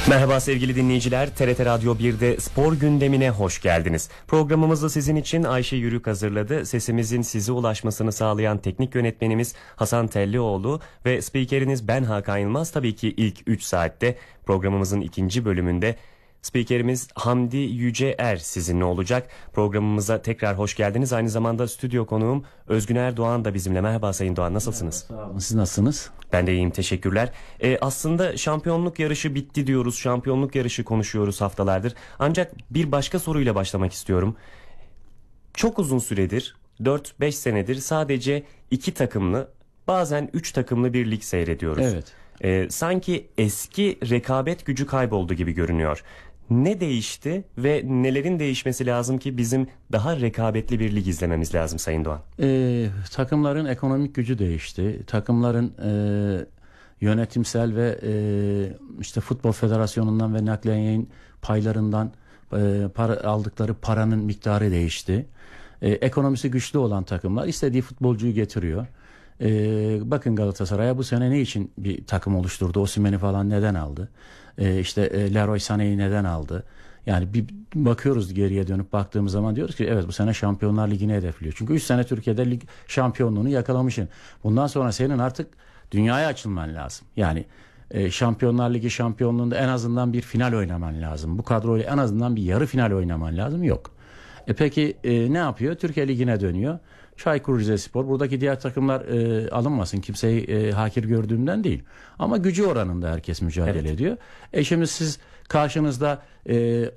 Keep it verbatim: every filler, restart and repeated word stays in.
Merhaba sevgili dinleyiciler, T R T Radyo bir'de spor gündemine hoş geldiniz. Programımızı sizin için Ayşe Yürük hazırladı. Sesimizin size ulaşmasını sağlayan teknik yönetmenimiz Hasan Tellioğlu ve spikeriniz ben Hakan Yılmaz. Tabii ki ilk üç saatte programımızın ikinci bölümünde spikerimiz Hamdi Yüceer sizinle olacak. Programımıza tekrar hoş geldiniz. Aynı zamanda stüdyo konuğum Özgüner Doğan da bizimle. Merhaba Sayın Doğan, nasılsınız? Merhaba, sağ olun. Siz nasılsınız? Ben de iyiyim, teşekkürler. Ee, aslında şampiyonluk yarışı bitti diyoruz. Şampiyonluk yarışı konuşuyoruz haftalardır. Ancak bir başka soruyla başlamak istiyorum. Çok uzun süredir, dört beş senedir sadece iki takımlı, bazen üç takımlı bir lig seyrediyoruz. Evet. Ee, sanki eski rekabet gücü kayboldu gibi görünüyor. Ne değişti ve nelerin değişmesi lazım ki bizim daha rekabetli bir lig izlememiz lazım Sayın Doğan? Ee, takımların ekonomik gücü değişti. Takımların e, yönetimsel ve e, işte Futbol Federasyonu'ndan ve nakliye yayın paylarından e, para, aldıkları paranın miktarı değişti. E, ekonomisi güçlü olan takımlar istediği futbolcuyu getiriyor. Ee, bakın Galatasaray'a bu sene ne için bir takım oluşturdu? Osimhen'i falan neden aldı? Ee, işte e, Leroy Sané'yi neden aldı? Yani bir bakıyoruz geriye dönüp baktığımız zaman diyoruz ki evet bu sene Şampiyonlar Ligi'ni hedefliyor. Çünkü üç sene Türkiye'de lig şampiyonluğunu yakalamışsın. Bundan sonra senin artık dünyaya açılman lazım. Yani e, Şampiyonlar Ligi şampiyonluğunda en azından bir final oynaman lazım. Bu kadroyla en azından bir yarı final oynaman lazım. Yok. E peki e, ne yapıyor? Türkiye Ligi'ne dönüyor. Çaykur Rizespor, buradaki diğer takımlar e, alınmasın, kimseyi e, hakir gördüğümden değil. Ama gücü oranında herkes mücadele evet. ediyor. E şimdi siz karşınızda e,